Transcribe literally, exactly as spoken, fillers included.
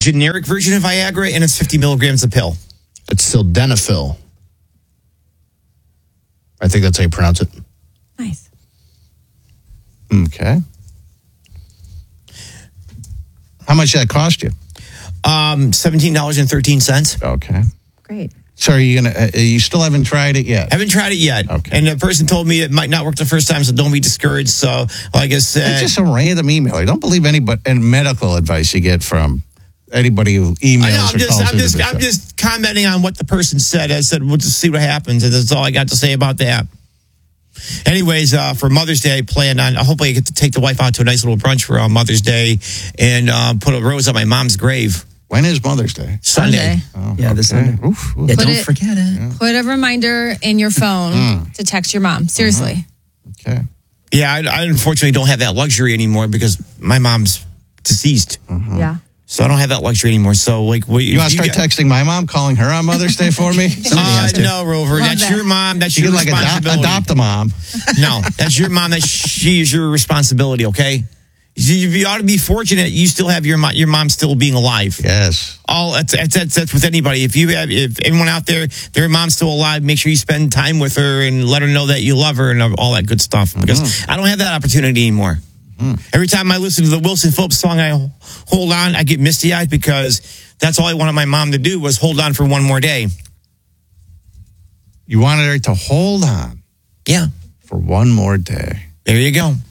generic version of Viagra, and it's fifty milligrams a pill. It's sildenafil. I think that's how you pronounce it. Nice. Okay. How much did that cost you? Um, seventeen dollars and thirteen cents. Okay. Great. So are you gonna? Uh, you still haven't tried it yet? Haven't tried it yet. Okay. And the person told me it might not work the first time, so don't be discouraged. So, like I said, It's just a random email. I don't believe any but and medical advice you get from anybody who emails I know, I'm or just, calls I'm into just, the I'm show. just commenting on what the person said. I said, we'll just see what happens, and that's all I got to say about that. Anyways, uh, for Mother's Day, I plan on, hopefully I get to take the wife out to a nice little brunch for uh, Mother's Day and uh, put a rose on my mom's grave. When is Mother's Day? Sunday. Sunday. Oh, Yeah, this okay. Sunday. Oof, oof. Yeah, Put don't it- forget it. Put a reminder in your phone Mm. to text your mom. Seriously. Okay. Yeah, I, I unfortunately don't have that luxury anymore because my mom's deceased. Yeah. So I don't have that luxury anymore. So, like, what, You want to start texting my mom, calling her on Mother's Day for me? Uh, no, Rover. Love That's that. your mom. That's You your can like adopt, responsibility. adopt a mom. No, that's your mom. That she is your responsibility. Okay, you, you ought to be fortunate. You still have your mo- your mom still being alive. Yes. All that's, that's that's that's with anybody. If you have, if anyone out there, their mom's still alive, make sure you spend time with her and let her know that you love her and all that good stuff. Because Mm-hmm. I don't have that opportunity anymore. Every time I listen to the Wilson Phillips song, I hold on. I get misty eyed because that's all I wanted my mom to do was hold on for one more day. You wanted her to hold on Yeah, for one more day. there you go.